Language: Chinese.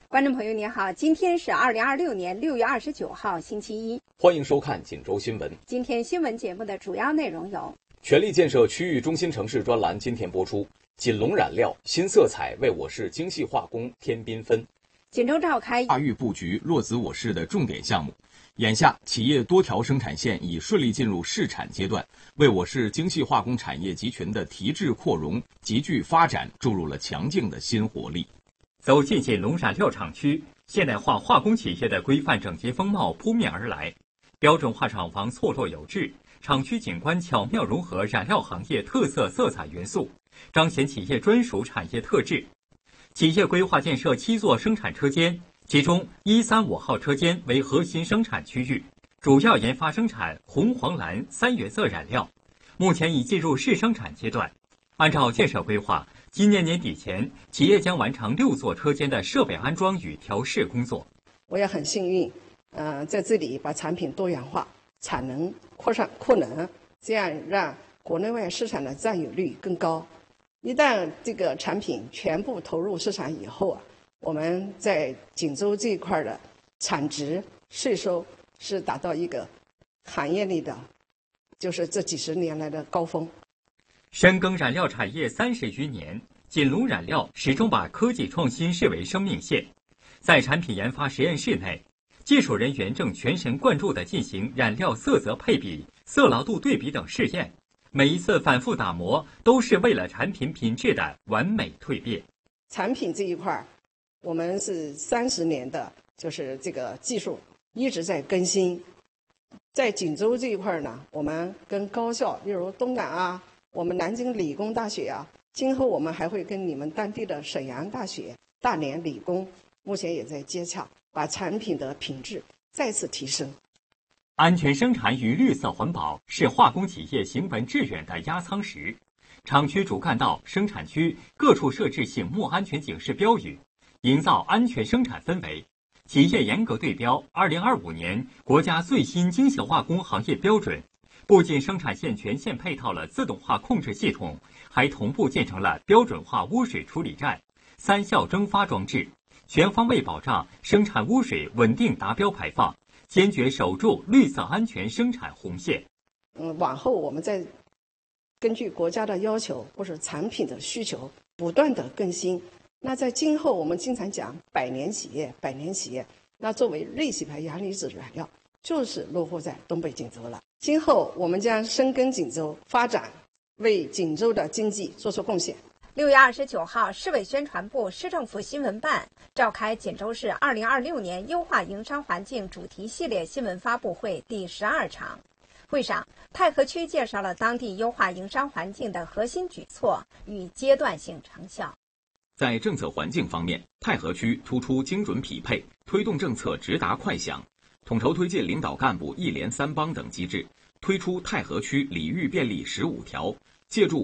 观众朋友您好，今天是2026年6月29号星期一， 欢迎收看锦州新闻。 今天新闻节目的主要内容有： 全力建设区域中心城市专栏今天播出，锦龙染料新色彩为我市精细化工添缤纷。 锦州召开跨域布局落子我市的重点项目，眼下企业多条生产线已顺利进入试产阶段，为我市精细化工产业集群的提质扩容、集聚发展注入了强劲的新活力。 走进锦龙染料厂区，现代化化工企业的规范整洁风貌扑面而来，标准化厂房错落有致，厂区景观巧妙融合染料行业特色色彩元素，彰显企业专属产业特质。企业规划建设7座生产车间，其中135号车间为核心生产区域，主要研发生产红、黄、蓝3原色染料，目前已进入试生产阶段。按照建设规划，今年年底前，企业将完成6座车间的设备安装与调试工作。 我也很幸运，在这里把产品多元化，产能扩能，这样让国内外市场的占有率更高。一旦这个产品全部投入市场以后我们在锦州这一块的产值、税收是达到一个行业里的，就是这几十年来的高峰。 深耕染料产业30余年，锦龙染料始终把科技创新视为生命线。在产品研发实验室内，技术人员正全神贯注地进行染料色泽配比、色牢度对比等试验。每一次反复打磨，都是为了产品品质的完美蜕变。 产品这一块，我们是30年的，就是这个技术一直在更新。在锦州这一块呢，我们跟高校，例如东港我们南京理工大学今后我们还会跟你们当地的沈阳大学、大连理工，目前也在接洽，把产品的品质再次提升。 安全生产与绿色环保是化工企业行稳致远的压舱石。厂区主干道、生产区各处设置醒目安全警示标语，营造安全生产氛围。企业严格对标2025年国家最新精细化工行业标准，不仅生产线全线配套了自动化控制系统，还同步建成了标准化污水处理站、3效蒸发装置，全方位保障生产污水稳定达标排放，坚决守住绿色安全生产红线。 往后我们再根据国家的要求或者产品的需求不断的更新。那在今后我们经常讲百年企业，那作为类洗牌阳离子染料就是落户在东北锦州了。今后我们将深耕锦州发展，为锦州的经济做出贡献。 6月29号，市委宣传部、市政府新闻办召开锦州市2026年优化营商环境主题系列新闻发布会第12场。会上，太和区介绍了当地优化营商环境的核心举措与阶段性成效。 在政策环境方面，太和区突出精准匹配，推动政策直达快响，统筹推进领导干部一连3帮等机制，推出太和区礼遇便利15条，借助